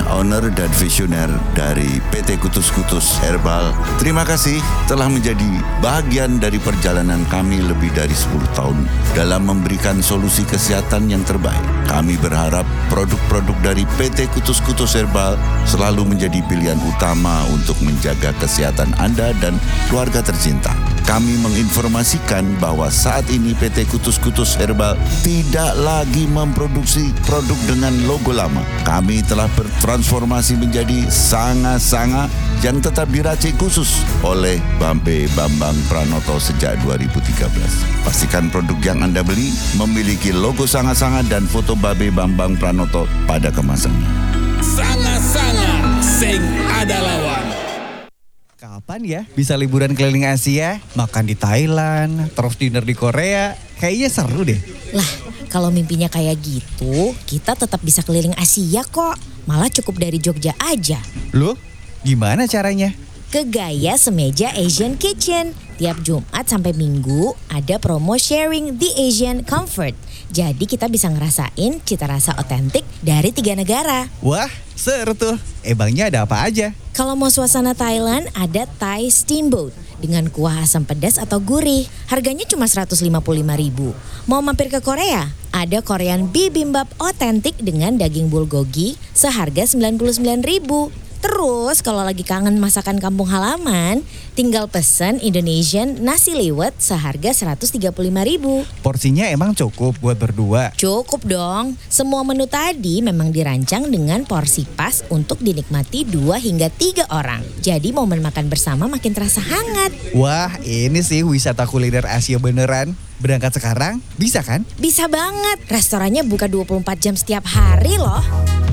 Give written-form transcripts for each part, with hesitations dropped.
owner dan visioner dari PT Kutus-Kutus Herbal. Terima kasih telah menjadi bagian dari perjalanan kami lebih dari 10 tahun dalam memberikan solusi kesehatan yang terbaik. Kami berharap produk-produk dari PT Kutus-Kutus Herbal selalu menjadi pilihan utama untuk menjaga kesehatan Anda dan keluarga tercinta. Kami menginformasikan bahwa saat ini PT Kutus-Kutus Herbal tidak lagi memproduksi produk dengan logo lama. Kami telah bertransformasi menjadi Sanga-Sanga yang tetap diracik khusus oleh Bambe Bambang Pranoto sejak 2013. Pastikan produk yang Anda beli memiliki logo Sanga-Sanga dan foto Bambe Bambang Pranoto pada kemasannya. Sanga-Sanga, sing ada lawan. Kapan ya bisa liburan keliling Asia, makan di Thailand, terus dinner di Korea? Kayaknya seru deh. Lah, kalau mimpinya kayak gitu, kita tetap bisa keliling Asia kok. Malah cukup dari Jogja aja. Loh, gimana caranya? Ke Gaya Semeja Asian Kitchen. Tiap Jumat sampai Minggu ada promo sharing The Asian Comfort. Jadi kita bisa ngerasain cita rasa otentik dari 3 negara. Wah, seru tuh. Emangnya ada apa aja? Kalau mau suasana Thailand, ada Thai Steamboat dengan kuah asam pedas atau gurih. Harganya cuma 155.000. Mau mampir ke Korea? Ada Korean bibimbap otentik dengan daging bulgogi seharga 99.000. Terus kalau lagi kangen masakan kampung halaman, tinggal pesen Indonesian nasi liwet seharga 135.000. Porsinya emang cukup buat berdua? Cukup dong. Semua menu tadi memang dirancang dengan porsi pas untuk dinikmati 2 hingga 3 orang. Jadi momen makan bersama makin terasa hangat. Wah, ini sih wisata kuliner Asia beneran. Berangkat sekarang, bisa kan? Bisa banget. Restorannya buka 24 jam setiap hari loh.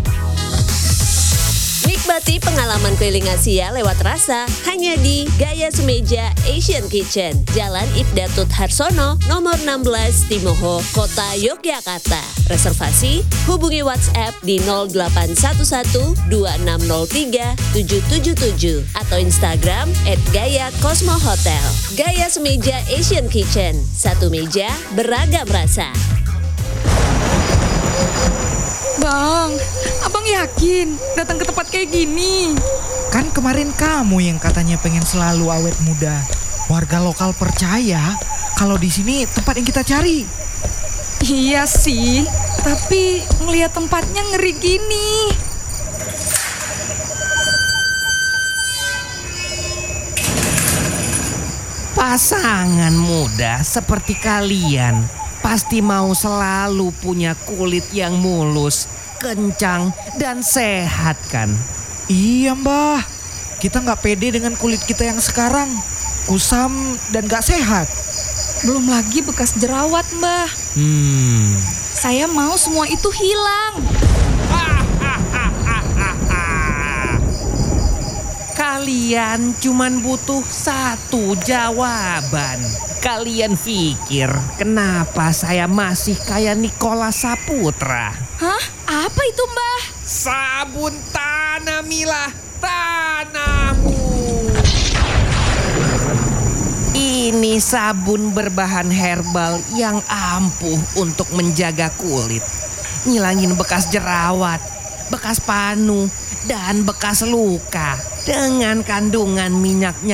Nikmati pengalaman keliling Asia lewat rasa hanya di Gaya Semeja Asian Kitchen, Jalan Ibdatut Harsono, nomor 16, Timoho, Kota Yogyakarta. Reservasi hubungi WhatsApp di 0811-2603-777 atau Instagram @gaya-cosmo-hotel. Gaya Semeja Asian Kitchen, satu meja beragam rasa. Bang, abang yakin datang ke tempat kayak gini? Kan kemarin kamu yang katanya pengen selalu awet muda. Warga lokal percaya kalau di sini tempat yang kita cari. Iya sih, tapi ngelihat tempatnya ngeri gini. Pasangan muda seperti kalian pasti mau selalu punya kulit yang mulus, kencang, dan sehat kan? Iya mbah, kita nggak pede dengan kulit kita yang sekarang. Kusam dan nggak sehat. Belum lagi bekas jerawat, Mbah. Saya mau semua itu hilang. Kalian cuman butuh satu jawaban. Kalian pikir kenapa saya masih kayak Nicholas Saputra? Hah? Apa itu, Mbah? Sabun tanamilah tanahmu. Ini sabun berbahan herbal yang ampuh untuk menjaga kulit. Ngilangin bekas jerawat, bekas panu, dan bekas luka dengan kandungan minyaknya